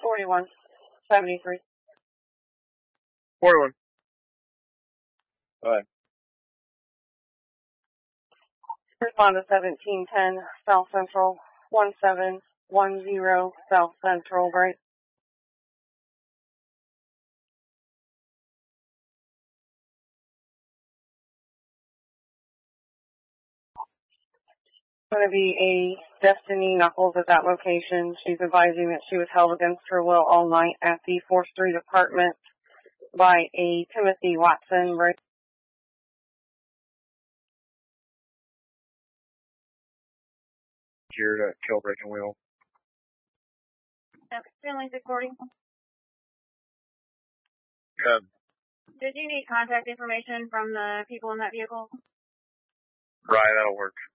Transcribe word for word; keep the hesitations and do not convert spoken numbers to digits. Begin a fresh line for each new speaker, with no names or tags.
forty-one seventy-three.
forty-one. Go ahead.
Respond to seventeen ten South Central, one seven one zero South Central, right? Going to be a Destiny Knuckles at that location. She's advising that she was held against her will all night at the fourth Street apartment by a Timothy Watson, right?
Here to kill breaking wheel.
Okay, Finley recording.
Good.
Did you need contact information from the people in that vehicle?
Right, that'll work.